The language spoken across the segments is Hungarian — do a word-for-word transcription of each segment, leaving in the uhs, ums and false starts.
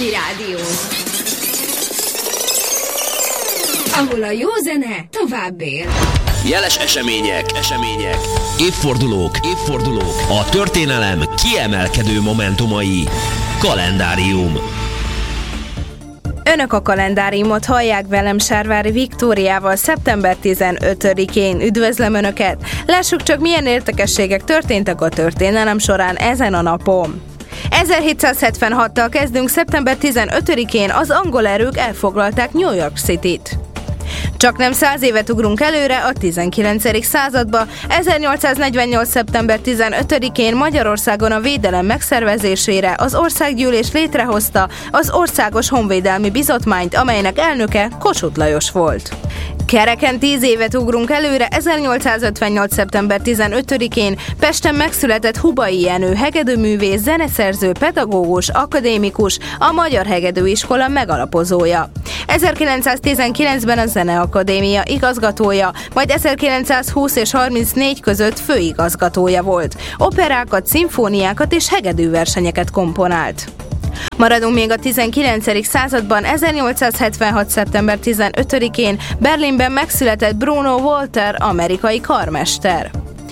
Hobby Rádió, ahol a jó zene tovább él. Jeles események, események, évfordulók, évfordulók, a történelem kiemelkedő momentumai. Kalendárium. Önök a kalendáriumot hallják, velem Sárvári Viktóriával szeptember tizenötödikén. Üdvözlöm Önöket! Lássuk csak, milyen érdekességek történtek a történelem során ezen a napon. ezerhétszázhetvenhattal kezdünk. Szeptember tizenötödikén az angol erők elfoglalták New York Cityt. Csak nem száz évet ugrunk előre a tizenkilencedik századba. ezernyolcszáznegyvennyolc. szeptember tizenötödikén Magyarországon a védelem megszervezésére az országgyűlés létrehozta az Országos Honvédelmi Bizottmányt, amelynek elnöke Kossuth Lajos volt. Kereken tíz évet ugrunk előre. ezernyolcszázötvennyolc. szeptember tizenötödikén Pesten megszületett Hubai Jenő, hegedűművész, zeneszerző, pedagógus, akadémikus, a Magyar Hegedűiskola megalapozója. ezerkilencszáztizenkilencben a Zeneakadémia igazgatója, majd ezerkilencszázhúsz és harmincnégy között főigazgatója volt. Operákat, szimfóniákat és hegedűversenyeket komponált. Maradunk még a tizenkilencedik században. ezernyolcszázhetvenhat. szeptember tizenötödikén Berlinben megszületett Bruno Walter, amerikai karmester.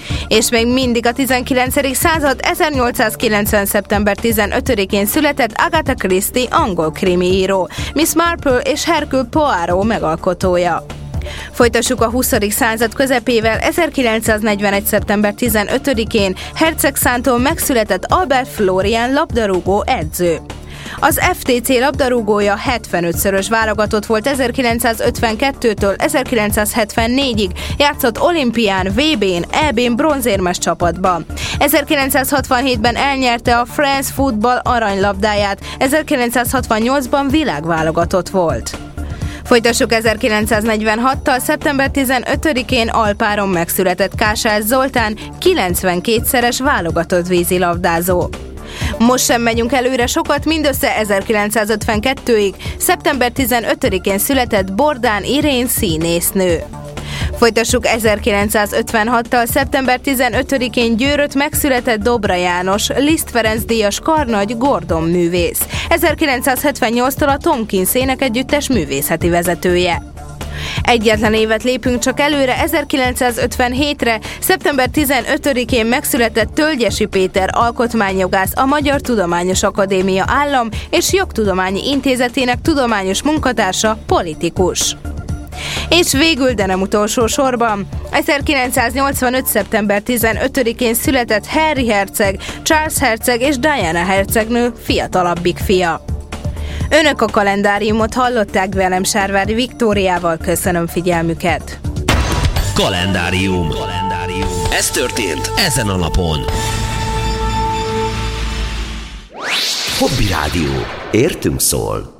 És még mindig a tizenkilencedik század. ezernyolcszázkilencven. szeptember tizenötödikén született Agatha Christie, angol krimiíró, Miss Marple és Hercule Poirot megalkotója. Folytassuk a huszadik század közepével. ezerkilencszáznegyvenegy. szeptember tizenötödikén Hercegszántól megszületett Albert Florian, labdarúgó edző. Az ef té cé labdarúgója hetvenötszörös válogatott volt. ezerkilencszázötvenkettőtől ezerkilencszázhetvennégyig játszott olimpián, vé bén, é bén bronzérmes csapatban. ezerkilencszázhatvanhétben elnyerte a France Football aranylabdáját, ezerkilencszázhatvannyolcban világválogatott volt. Folytassuk ezerkilencszáznegyvenhattal. szeptember tizenötödikén Alpáron megszületett Kásás Zoltán, kilencvenkétszeres válogatott vízilabdázó. Most sem megyünk előre sokat, mindössze ezerkilencszázötvenkettőig. szeptember tizenötödikén született Bordán Irén, színésznő. Folytassuk ezerkilencszázötvenhattal. szeptember tizenötödikén Győrött megszületett Dobra János, Liszt Ferenc díjas karnagy, Gordon művész. ezerkilencszázhetvennyolctól a Tomkins énekegyüttes művészeti vezetője. Egyetlen évet lépünk csak előre, ezerkilencszázötvenhétre. szeptember tizenötödikén megszületett Tölgyesi Péter alkotmányjogász, a Magyar Tudományos Akadémia Állam- és Jogtudományi Intézetének tudományos munkatársa, politikus. És végül, de nem utolsó sorban, ezerkilencszáznyolcvanöt. szeptember tizenötödikén született Harry herceg, Charles herceg és Diana hercegnő fiatalabbik fia. Önök a kalendáriumot hallották, velem Sárvári Viktóriával. Köszönöm figyelmüket. Kalendárium. Kalendárium. Ez történt ezen a napon. Hobby Rádió. Értünk szól.